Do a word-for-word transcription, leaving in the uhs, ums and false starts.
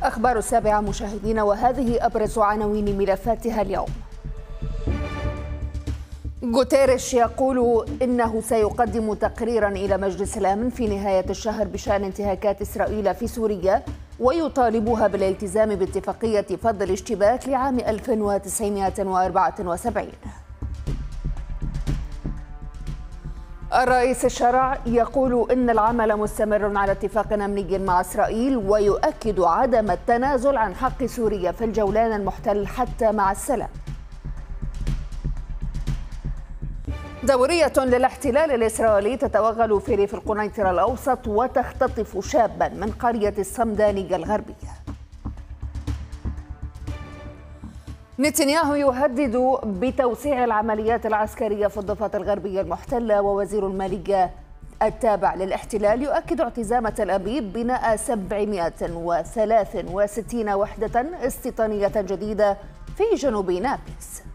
أخبار السابعة مشاهدينا، وهذه أبرز عناوين ملفاتها اليوم. غوتيريش يقول إنه سيقدم تقريرا إلى مجلس الأمن في نهاية الشهر بشأن انتهاكات إسرائيل في سوريا، ويطالبها بالالتزام باتفاقية فض الاشتباك لعام ألف وتسعمائة وأربعة وسبعين. الرئيس الشرع يقول إن العمل مستمر على اتفاق أمني مع إسرائيل، ويؤكد عدم التنازل عن حق سوريا في الجولان المحتل حتى مع السلام. دورية للاحتلال الإسرائيلي تتوغل في ريف القنيطرة الأوسط وتختطف شابا من قرية الصمدانية الغربية. نتنياهو يهدد بتوسيع العمليات العسكرية في الضفة الغربية المحتلة، ووزير المالية التابع للاحتلال يؤكد اعتزام تل أبيب بناء سبعمائة وثلاثة وستين وحدة استيطانية جديدة في جنوب نابلس.